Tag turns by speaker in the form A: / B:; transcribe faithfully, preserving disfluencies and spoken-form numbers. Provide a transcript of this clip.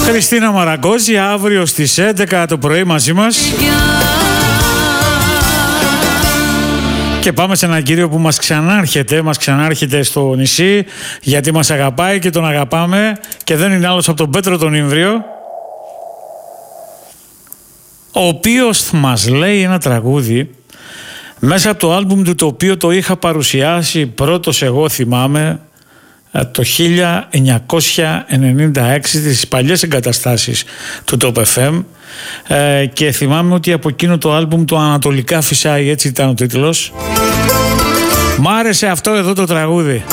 A: Χριστίνα Μαραγκόζη, αύριο στις έντεκα το πρωί μαζί μας. Και πάμε σε έναν κύριο που μας ξανάρχεται, μας ξανάρχεται στο νησί, γιατί μας αγαπάει και τον αγαπάμε και δεν είναι άλλος από τον Πέτρο τον Ήμβριο, ο οποίος μας λέει ένα τραγούδι μέσα από το άλμπουμ του, το οποίο το είχα παρουσιάσει πρώτος εγώ, θυμάμαι, το χίλια εννιακόσια ενενήντα έξι, στις παλιές εγκαταστάσεις του Top εφ εμ, ε, και θυμάμαι ότι από εκείνο το άλμπουμ, το Ανατολικά Φυσάει, έτσι ήταν ο τίτλος. Μ' άρεσε αυτό εδώ το τραγούδι.